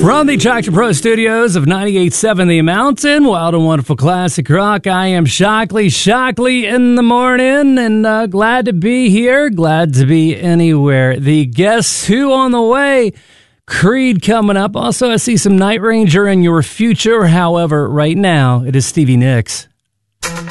From the Tractor Pro Studios of 98.7 The Mountain, Wild and Wonderful Classic Rock, I am Shockley in the morning, and glad to be here, glad to be anywhere. The Guess Who on the way, Creed coming up. Also, I see some Night Ranger in your future. However, right now, it is Stevie Nicks.